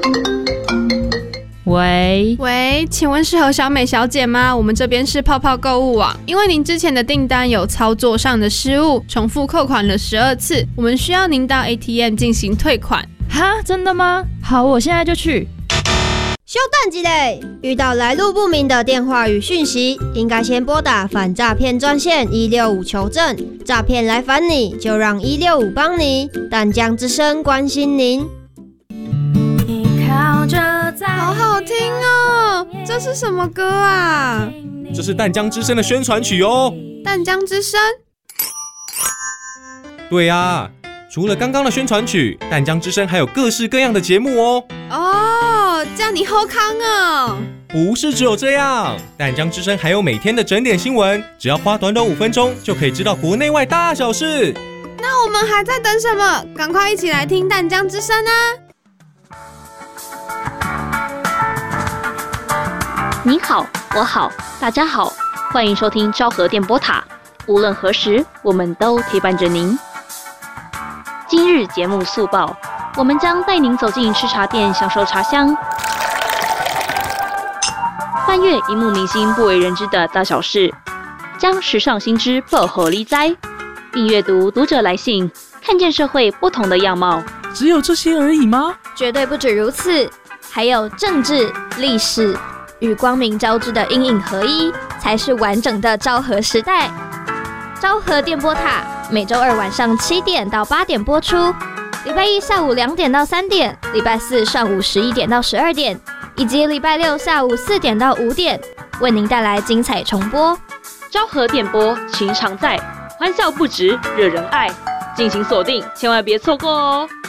喂，请问是何小美小姐吗？我们这边是泡泡购物网，因为您之前的订单有操作上的失误，重复扣款了12次，我们需要您到 ATM 进行退款。 哈，真的吗？好，我现在就去。 休等一下，遇到来路不明的电话与讯息，应该先拨打反诈骗专线165求证。诈骗来烦你，就让165帮你。淡江之声关心您。 好好听哦，这是什么歌啊？ 这是淡江之声的宣传曲哦。 淡江之声？ 对啊，除了刚刚的宣传曲，淡江之声还有各式各样的节目哦。 哦，这样你好康哦。 不是只有这样，淡江之声还有每天的整点新闻，只要花短短5分钟就可以知道国内外大小事。 那我们还在等什么？赶快一起来听淡江之声啊！ 你好，我好，大家好，欢迎收听昭和电波塔。无论何时，我们都陪伴着您。今日节目速报，我们将带您走进吃茶店，享受茶香，翻阅荧幕明星不为人知的大小事，将时尚新知报乎你知，并阅读读者来信，看见社会不同的样貌。 只有这些而已吗？ 绝对不止如此，还有政治、历史与光明交织的阴影合一，才是完整的昭和时代。昭和电波塔每周二晚上7点到8点播出，礼拜一下午2点到3点，礼拜四上午11点到12点，以及礼拜六下午4点到5点，为您带来精彩重播。 昭和电波情常在，欢笑不止，惹人爱，敬请锁定，千万别错过哦。